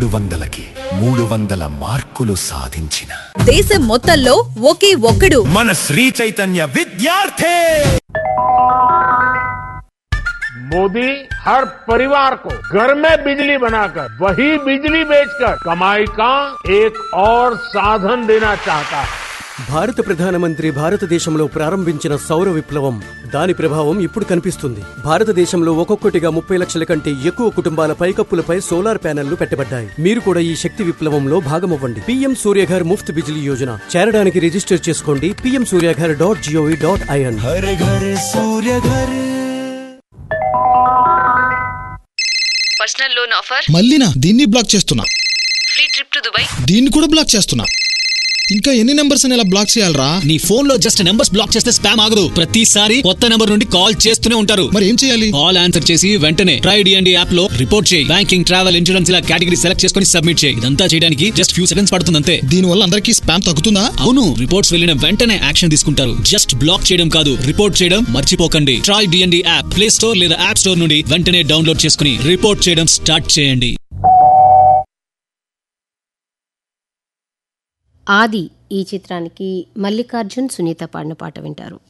300కి 300 మార్కులు సాధించిన దేశం మొత్తంలో ఒకే ఒక్కడు మన శ్రీ చైతన్య విద్యార్థి. मोदी हर परिवार को घर में बिजली बनाकर वही बिजली बेचकर कमाई का एक और साधन देना चाहता है. భారత ప్రధానమంత్రి భారతదేశంలో ప్రారంభించిన సౌర విప్లవం దాని ప్రభావం ఇప్పుడు కనిపిస్తుంది. భారతదేశంలో ఒక్కొక్కటిగా 30 లక్షల కంటే ఎక్కువ కుటుంబాల పైకప్పులపై సోలార్ ప్యానెళ్లు పెట్టబడ్డాయి. మీరు కూడా ఈ శక్తి విప్లవంలో భాగమవ్వండి. పీఎం సూర్యఘర్ ముఫ్త్ బిజిలీ యోజన చేరడానికి రిజిస్టర్ చేసుకోండి. pmsuryaghar.gov.in. హర్ ఘర్ సూర్య ఘర్. Personal loan offer మళ్ళీనా? దీన్ని బ్లాక్ చేస్తున్నా. ఫ్రీ ట్రిప్ టు దుబాయ్ దీన్ని కూడా బ్లాక్ చేస్తున్నా. ఇంకా ఎన్ని నెంబర్స్ అని ఇలా బ్లాక్ చేయాలరా? నీ ఫోన్ లో జస్ట్ నెంబర్స్ బ్లాక్ చేస్తే స్పామ్ ఆగదు. ప్రతిసారి కొత్త నెంబర్ నుండి కాల్ చేస్తూనే ఉంటారు. మరి ఏం చేయాలి? కాల్ ఆన్సర్ చేసి వెంటనే ట్రై డిఎండి యాప్ లో రిపోర్ట్ చేయి. బ్యాంకింగ్, ట్రావెల్, ఇన్సూరెన్స్ ఇలా కేటగిరీ సెలెక్ట్ చేసుకుని సబ్మిట్ చేయి. ఇదంతా చేయడానికి జస్ట్ ఫ్యూ సెకండ్స్ పడుతుంది అంతే. దీని వల్ల అందరికీ స్పామ్ తగ్గుతుందా? అవును, రిపోర్ట్స్ వెళ్ళిన వెంటనే యాక్షన్ తీసుకుంటారు. జస్ట్ బ్లాక్ చేయడం కాదు, రిపోర్ట్ చేయడం మర్చిపోకండి. Try DND app play store లేదా యాప్ స్టోర్ నుండి వెంటనే డౌన్లోడ్ చేసుకుని రిపోర్ట్ చేయడం స్టార్ట్ చేయండి. ఆది ఈ చిత్రానికి మల్లికార్జున్, సునీత పాడిన పాట వింటారు.